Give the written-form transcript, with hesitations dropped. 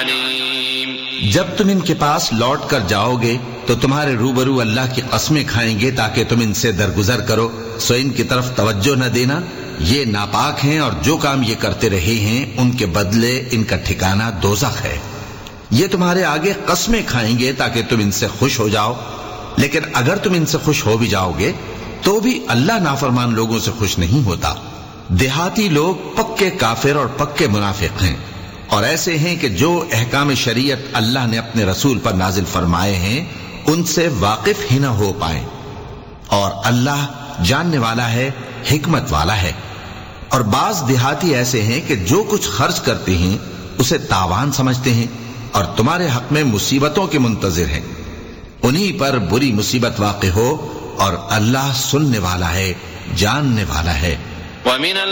अलीम। जब तुम इनके पास लौट कर जाओगे तो तुम्हारे रूबरू अल्लाह की कस्में खाएंगे ताकि तुम इनसे दरगुजर करो, सो इनकी तरफ तवज्जो न देना। ये नापाक हैं और जो काम ये करते रहे हैं उनके बदले इनका ठिकाना दोज़ख है। ये तुम्हारे आगे कस्में खाएंगे ताकि तुम इनसे खुश हो जाओ, लेकिन अगर तुम इनसे खुश हो भी जाओगे तो भी अल्लाह नाफरमान लोगों से खुश नहीं होता। देहाती लोग पक्के काफिर और पक्के मुनाफिक हैं और ऐसे हैं कि जो अहकाम शरीयत अल्लाह ने अपने रसूल पर नाजिल फरमाए हैं उनसे वाकिफ ही न हो पाए। और अल्लाह जानने वाला है, हिकमत वाला है। और बाज देहाती ऐसे हैं कि जो कुछ खर्च करते हैं उसे तावान समझते हैं और तुम्हारे हक में मुसीबतों के मुंतजिर हैं। उन्हीं पर बुरी मुसीबत वाक़े हो और अल्लाह सुनने वाला है, जानने वाला है।